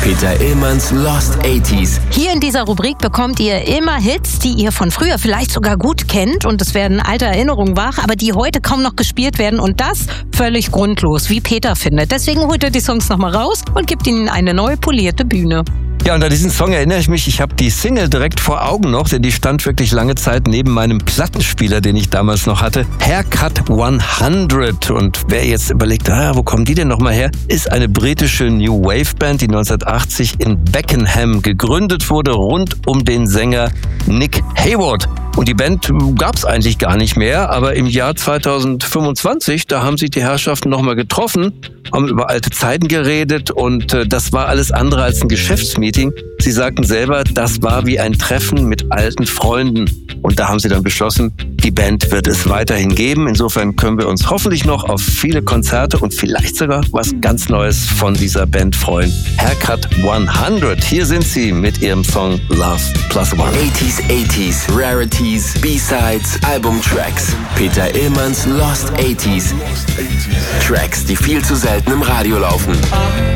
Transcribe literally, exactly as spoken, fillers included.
Peter Illmanns Lost achtziger. Hier in dieser Rubrik bekommt ihr immer Hits, die ihr von früher vielleicht sogar gut kennt. Und es werden alte Erinnerungen wach, aber die heute kaum noch gespielt werden. Und das völlig grundlos, wie Peter findet. Deswegen holt er die Songs nochmal raus und gibt ihnen eine neu polierte Bühne. Ja, und an diesen Song erinnere ich mich, ich habe die Single direkt vor Augen noch, denn die stand wirklich lange Zeit neben meinem Plattenspieler, den ich damals noch hatte. Haircut hundert. Und wer jetzt überlegt, ah, wo kommen die denn nochmal her, ist eine britische New Wave Band, die neunzehnhundertachtzig in Beckenham gegründet wurde, rund um den Sänger Nick Hayward. Und die Band gab es eigentlich gar nicht mehr, aber im Jahr zweitausendfünfundzwanzig, da haben sich die Herrschaften nochmal getroffen, haben über alte Zeiten geredet und äh, das war alles andere als ein Geschäftsmeeting. Sie sagten selber, das war wie ein Treffen mit alten Freunden. Und da haben sie dann beschlossen, die Band wird es weiterhin geben. Insofern können wir uns hoffentlich noch auf viele Konzerte und vielleicht sogar was ganz Neues von dieser Band freuen. Haircut hundert. Hier sind sie mit ihrem Song Love Plus One. achtziger, achtziger, Rarities, B-Sides, Albumtracks. Peter Illmanns Lost achtziger. Tracks, die viel zu selten im Radio laufen.